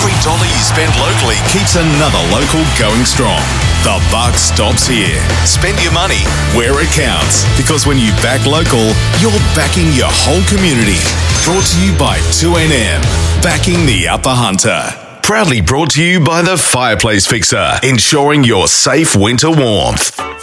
Every dollar you spend locally keeps another local going strong. The buck stops here. Spend your money where it counts. Because when you back local, you're backing your whole community. Brought to you by 2NM. Backing the Upper Hunter. Proudly brought to you by the Fireplace Fixer. Ensuring your safe winter warmth.